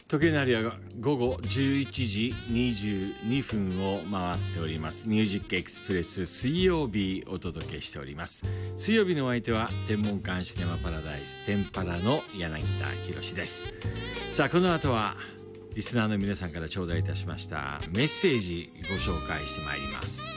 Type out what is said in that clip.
時計の針は午後11時22分を回っております。ミュージックエクスプレス水曜日お届けしております。水曜日のお相手は天文館シネマパラダイス天パラの柳田博です。さあこの後はリスナーの皆さんから頂戴いたしましたメッセージご紹介してまいります。